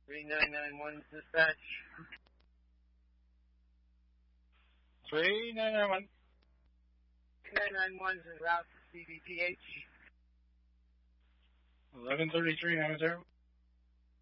3991 dispatch. 3991. 3991 is en route to CBPH. 1133, 90.